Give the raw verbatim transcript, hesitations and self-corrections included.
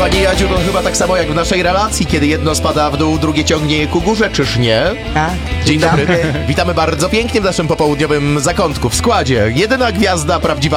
Pani Jadziu, to chyba tak samo jak w naszej relacji, kiedy jedno spada w dół, drugie ciągnie je ku górze, czyż nie? Tak. Dzień dobry. Witamy bardzo pięknie w naszym popołudniowym zakątku, w składzie. Jedyna gwiazda prawdziwa